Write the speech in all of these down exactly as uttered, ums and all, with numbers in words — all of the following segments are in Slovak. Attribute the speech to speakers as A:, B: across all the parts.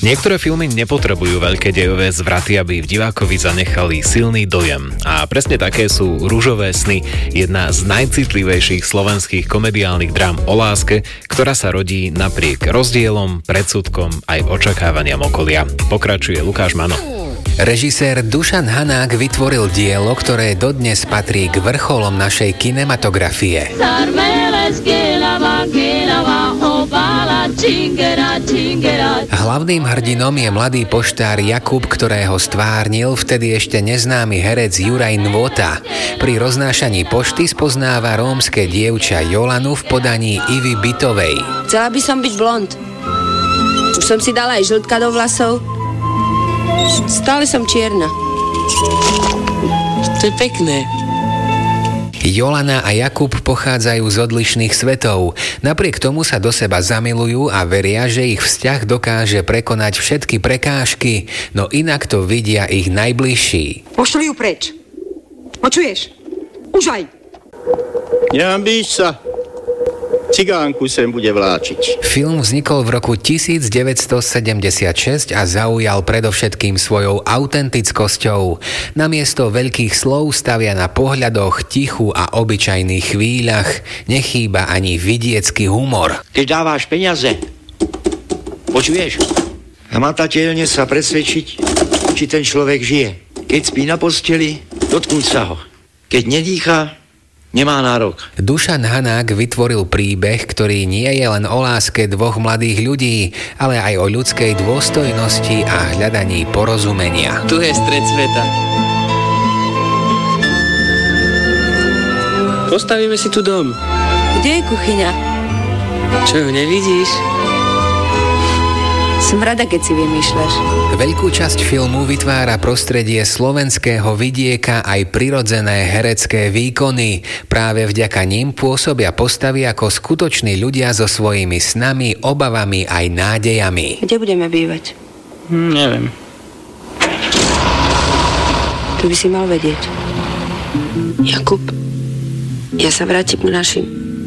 A: Niektoré filmy nepotrebujú veľké dejové zvraty, aby v divákovi zanechali silný dojem. A presne také sú Ružové sny, jedna z najcitlivejších slovenských komediálnych drám o láske, ktorá sa rodí napriek rozdielom, predsudkom aj očakávaniam okolia. Pokračuje Lukáš Mano.
B: Režisér Dušan Hanák vytvoril dielo, ktoré dodnes patrí k vrcholom našej kinematografie. Hlavným hrdinom je mladý poštár Jakub, ktorého stvárnil vtedy ešte neznámy herec Juraj Nôta. Pri roznášaní pošty spoznáva rómske dievča Jolanu v podaní Ivy Bytovej.
C: Chcela by som byť blond. Už som si dala aj žltka do vlasov. Stále som čierna.
D: To je pekné.
B: Jolana a Jakub pochádzajú z odlišných svetov. Napriek tomu sa do seba zamilujú a veria, že ich vzťah dokáže prekonať všetky prekážky, no inak to vidia ich najbližší.
E: Pošli ju preč. Počuješ? Už aj.
F: Nehambíš sa. Cigánku sem bude vláčiť.
B: Film vznikol v roku devätnásťsedemdesiatšesť a zaujal predovšetkým svojou autentickosťou. Namiesto veľkých slov stavia na pohľadoch, tichu a obyčajných chvíľach. Nechýba ani vidiecký humor.
G: Keď dáváš peniaze, počuješ? Hmatateľne sa presvedčiť, či ten človek žije. Keď spí na posteli, dotknúť sa ho. Keď nedýchá, nemá nárok.
B: Dušan Hanák vytvoril príbeh, ktorý nie je len o láske dvoch mladých ľudí, ale aj o ľudskej dôstojnosti a hľadaní porozumenia.
D: Tu je stred sveta. Postavíme si tu dom.
C: Kde je kuchyňa?
D: Čo, ju nevidíš?
C: Som rada, keď si vymýšľaš.
B: Veľkú časť filmu vytvára prostredie slovenského vidieka aj prirodzené herecké výkony. Práve vďaka nim pôsobia postavy ako skutoční ľudia so svojimi snami, obavami aj nádejami.
C: Kde budeme bývať?
D: Hm, neviem.
C: Tu by si mal vedieť. Jakub, ja sa vrátim k našim.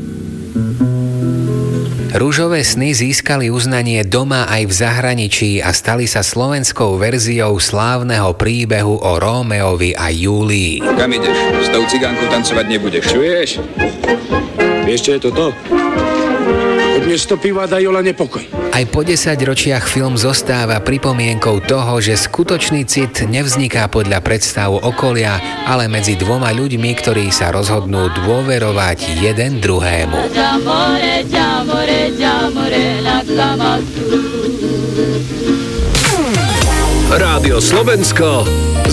B: Ružové sny získali uznanie doma aj v zahraničí a stali sa slovenskou verziou slávneho príbehu o Rómeovi a Júlii.
H: Kam ideš? S tou cigánkou tancovať nebudeš, čuješ? Vieš, čo je to to? Odnes to piva dá Jola nepokoj.
B: Aj po desaťročiach film zostáva pripomienkou toho, že skutočný cit nevzniká podľa predstav okolia, ale medzi dvoma ľuďmi, ktorí sa rozhodnú dôverovať jeden druhému.
I: Rádio Slovensko